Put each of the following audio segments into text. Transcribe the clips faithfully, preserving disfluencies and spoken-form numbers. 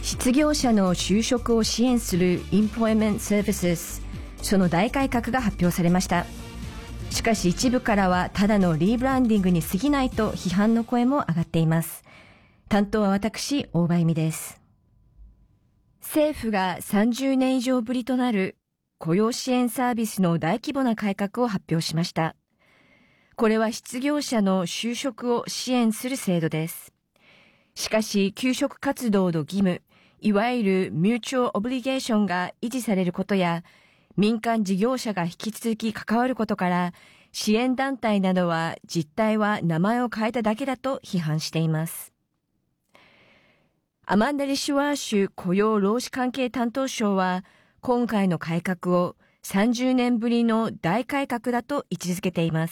失業者の就職を支援する Employment Services、その大改革が発表されました。しかし一部からはただのリブランディングに過ぎないと批判の声も上がっています。担当は私、大場由美です。政府がさんじゅうねん以上ぶりとなる雇用支援サービスの大規模な改革を発表しました。これは失業者の就職を支援する制度です。しかし、求職活動の義務、いわゆるミューチュアルオブリゲーションが維持されることや、民間事業者が引き続き関わることから、支援団体などは実態は名前を変えただけだと批判しています。アマンダ・リシュワーシュ雇用労使関係担当相は、今回の改革をさんじゅうねんぶりの大改革だと位置づけています。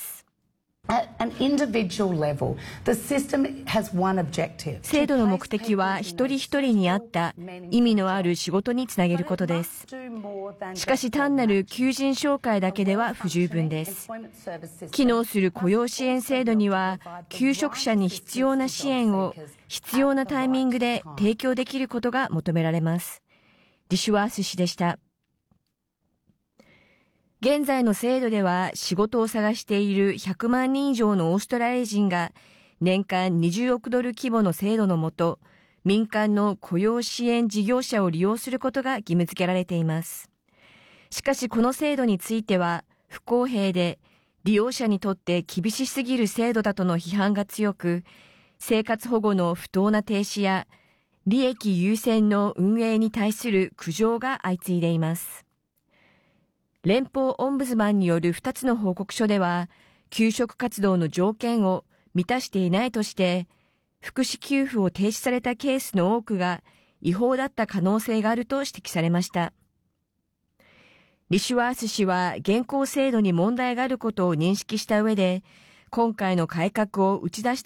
制度の目的は一人一人に合った意味のある仕事につなげることです。しかし単なる求人紹介だけでは不十分です。機能する雇用支援制度には、求職者に必要な支援を必要なタイミングで提供できることが求められます。リシュワース氏でした。現在の制度では仕事を探しているひゃくまんにん以上のオーストラリア人が年間にじゅうおくドル規模の制度のもと、民間の雇用支援事業者を利用することが義務付けられています。しかしこの制度については不公平で利用者にとって厳しすぎる制度だとの批判が強く、生活保護の不当な停止や利益優先の運営に対する苦情が相次いでいます。連邦オンブズマンによるふたつの報告書では、求職活動の条件を満たしていないとして、福祉給付を停止されたケースの多くが違法だった可能性があると指摘されました。リシュワース氏は現行制度に問題があることを認識した上で、今回の改革を打ち出した